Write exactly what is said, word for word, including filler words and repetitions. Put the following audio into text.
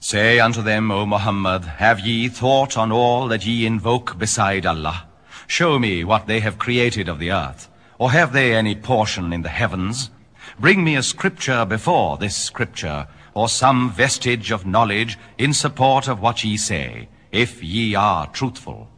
Say unto them, O Muhammad, have ye thought on all that ye invoke beside Allah? Show me what they have created of the earth, or have they any portion in the heavens? Bring me a scripture before this scripture, or some vestige of knowledge in support of what ye say, if ye are truthful.